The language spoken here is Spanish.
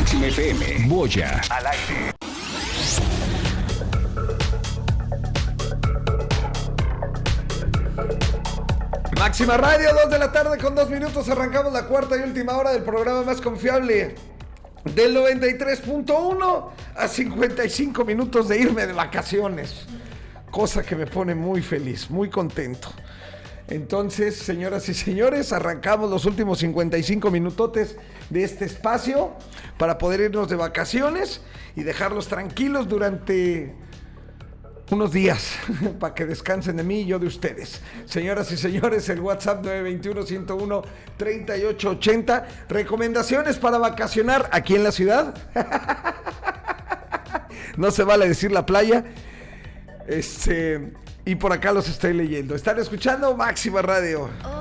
Máxima FM. Moya. Al aire. Máxima Radio, 2 de la tarde con 2 minutos. Arrancamos la cuarta y última hora del programa más confiable del 93.1 a 55 minutos de irme de vacaciones. Cosa que me pone muy feliz, muy contento. Entonces, señoras y señores, arrancamos los últimos 55 minutotes de este espacio para poder irnos de vacaciones y dejarlos tranquilos durante unos días para que descansen de mí y yo de ustedes. Señoras y señores, el WhatsApp 921-101-3880. Recomendaciones para vacacionar aquí en la ciudad. No se vale decir la playa. Y por acá los estoy leyendo. Están escuchando Máxima Radio.